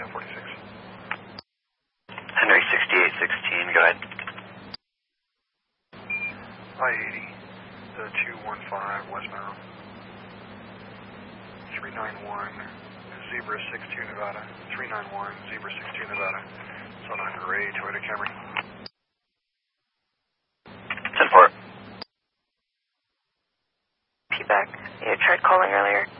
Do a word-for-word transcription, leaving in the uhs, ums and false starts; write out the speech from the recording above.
forty-six. Henry sixty-eight sixteen, go ahead. I eighty, the two one five westbound. three nine one, Zebra six two Nevada. three nine one, Zebra six two Nevada. It's on a gray Toyota Camry. ten four. P-back. You tried calling earlier.